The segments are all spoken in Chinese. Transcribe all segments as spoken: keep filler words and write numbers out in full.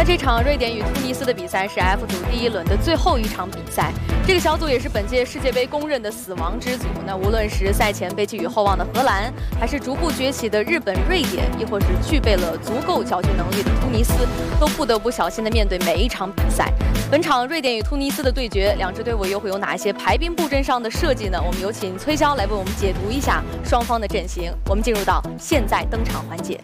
这场瑞典与突尼斯的比赛是 F 组第一轮的最后一场比赛。这个小组也是本届世界杯公认的死亡之组。那无论是赛前被寄予厚望的荷兰，还是逐步崛起的日本、瑞典，亦或是具备了足够搅局能力的突尼斯，都不得不小心地面对每一场比赛。本场瑞典与突尼斯的对决，两支队伍又会有哪些排兵布阵上的设计呢？我们有请崔潇来为我们解读一下双方的阵型。我们进入到现在登场环节。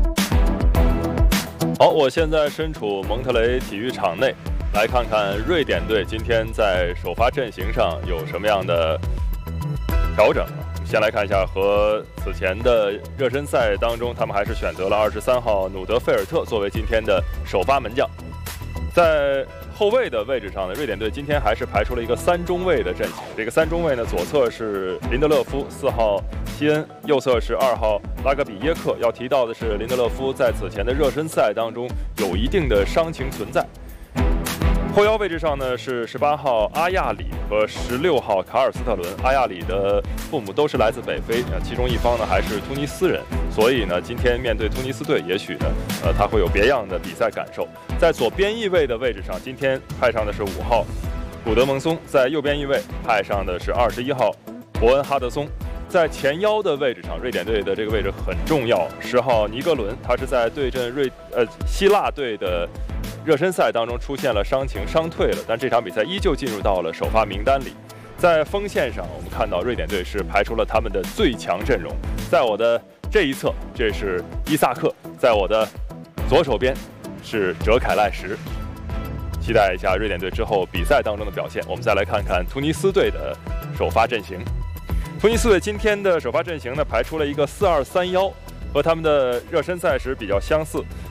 好，我现在身处蒙特雷体育场内，来看看瑞典队今天在首发阵型上有什么样的调整。先来看一下和此前的热身赛当中，他们还是选择了二十三号努德费尔特作为今天的首发门将。在后卫的位置上呢，瑞典队今天还是排出了一个三中卫的阵型。这个三中卫呢，左侧是林德勒夫，四号希恩，右侧是二号拉格比耶克。要提到的是，林德勒夫在此前的热身赛当中有一定的伤情存在。后腰位置上呢是十八号阿亚里和十六号卡尔斯特伦。阿亚里的父母都是来自北非，其中一方呢还是突尼斯人，所以呢今天面对突尼斯队，也许呢呃他会有别样的比赛感受。在左边翼位的位置上，今天派上的是五号古德蒙松，在右边翼位派上的是二十一号伯恩哈德松。在前腰的位置上，瑞典队的这个位置很重要，十号尼格伦，他是在对阵瑞呃希腊队的热身赛当中出现了伤情，伤退了，但这场比赛依旧进入到了首发名单里。在锋线上，我们看到瑞典队是排出了他们的最强阵容。在我的这一侧，这是伊萨克；在我的左手边是哲凯赖什。期待一下瑞典队之后比赛当中的表现。我们再来看看突尼斯队的首发阵型。突尼斯队今天的首发阵型呢，排出了一个四二三一，和他们的热身赛时比较相似。